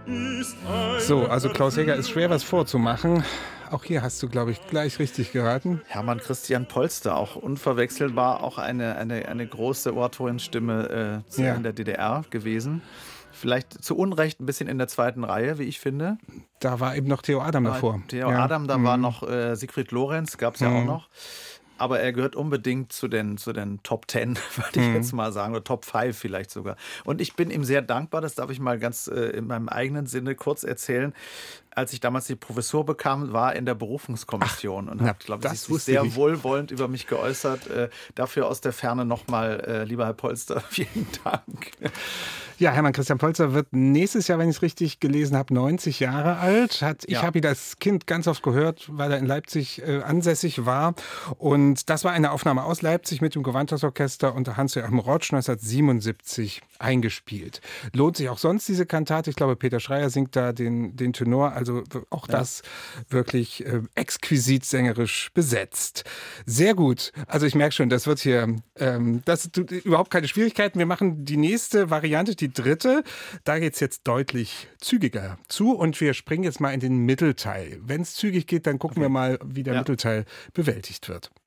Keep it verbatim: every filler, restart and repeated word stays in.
So, also Klaus Jäger ist schwer was vorzumachen. Auch hier hast du, glaube ich, gleich richtig geraten. Hermann Christian Polster, auch unverwechselbar, auch eine, eine, eine große Oratorienstimme äh, zu- Ja, in der D D R gewesen. Vielleicht zu Unrecht ein bisschen in der zweiten Reihe, wie ich finde. da war eben noch Theo Adam Aber davor. Theo Ja, Adam, da war mhm. noch äh, Siegfried Lorenz, gab es ja auch Mhm. noch. Aber er gehört unbedingt zu den, zu den Top Ten, würde ich jetzt Mhm. mal sagen, oder Top Five vielleicht sogar. Und ich bin ihm sehr dankbar, das darf ich mal ganz äh, in meinem eigenen Sinne kurz erzählen. Als ich damals die Professur bekam, war er in der Berufungskommission und Na, hat, glaube ich, das sich wusste ich sehr nicht. wohlwollend über mich geäußert. Äh, dafür aus der Ferne nochmal, äh, lieber Herr Polster, vielen Dank. Ja, Hermann Christian Polzer wird nächstes Jahr, wenn ich es richtig gelesen habe, neunzig Jahre alt. Hat, ich Ja. habe ihn als Kind ganz oft gehört, weil er in Leipzig äh, ansässig war. Und das war eine Aufnahme aus Leipzig mit dem Gewandhausorchester unter Hans-Joachim Rotsch neunzehnhundertsiebenundsiebzig eingespielt. Lohnt sich auch sonst diese Kantate. Ich glaube, Peter Schreier singt da den, den Tenor. Also auch das wirklich äh, exquisit sängerisch besetzt. Sehr gut. Also ich merke schon, das wird hier, ähm, das tut überhaupt keine Schwierigkeiten. Wir machen die nächste Variante, die dritte. Da geht es jetzt deutlich zügiger zu und wir springen jetzt mal in den Mittelteil. Wenn es zügig geht, dann gucken Okay. wir mal, wie der Ja. Mittelteil bewältigt wird.